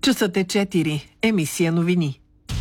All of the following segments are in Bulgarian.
Часът е 4. Емисия новини.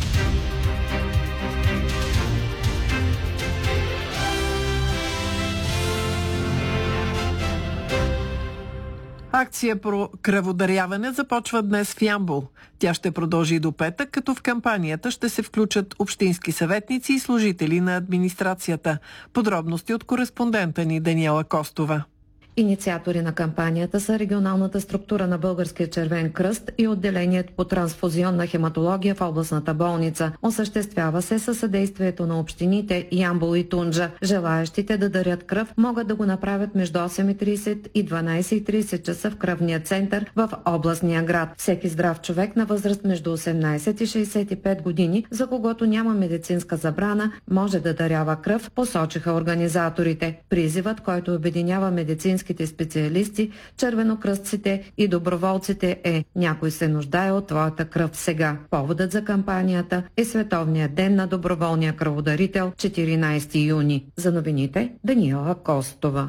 Акция про кръводаряване започва днес в Ямбол. Тя ще продължи до петък, като в кампанията ще се включат общински съветници и служители на администрацията. Подробности от кореспондента ни Даниела Костова. Инициатори на кампанията са регионалната структура на Българския червен кръст и отделението по трансфузионна хематология в областната болница. Осъществява се със съдействието на общините Ямбол и Тунджа. Желаещите да дарят кръв могат да го направят между 8:30 и 12:30 часа в кръвния център в областния град. Всеки здрав човек на възраст между 18 и 65 години, за когото няма медицинска забрана, може да дарява кръв, посочиха организаторите. Призивът, който обединява медицинските специалисти, червенокръстците и доброволците е: някой се нуждае от твоята кръв сега. Поводът за кампанията е Световният ден на доброволния кръводарител, 14 юни. За новините Даниела Костова.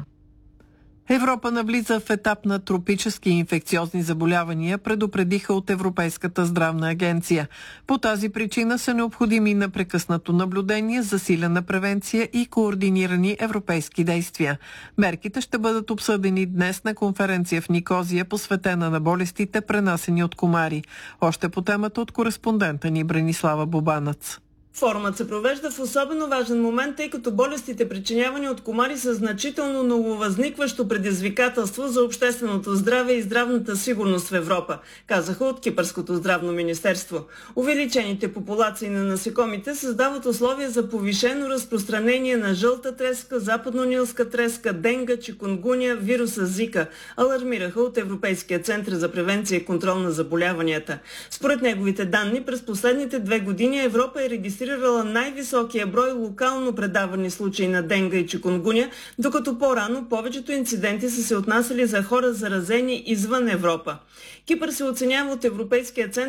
Европа навлиза в етап на тропически инфекциозни заболявания, предупредиха от Европейската здравна агенция. По тази причина са необходими непрекъснато наблюдение, засилена превенция и координирани европейски действия. Мерките ще бъдат обсъдени днес на конференция в Никозия, посветена на болестите, пренасени от комари. Още по темата от кореспондента ни Бранислава Бобанац. Форумът се провежда в особено важен момент, тъй като болестите, причинявани от комари, са значително нововъзникващо предизвикателство за общественото здраве и здравната сигурност в Европа, казаха от Кипърското здравно министерство. Увеличените популации на насекомите създават условия за повишено разпространение на жълта треска, западнонилска треска, денга, чикунгуня, вируса Зика, алармираха от Европейския център за превенция и контрол на заболяванията. Според неговите данни, през последните 2 години Европа е регистрирала най-високия брой локално предавани случаи на денга и чикунгуня, докато по-рано повечето инциденти са се отнасяли за хора заразени извън Европа. Кипър се оценява от Европейския център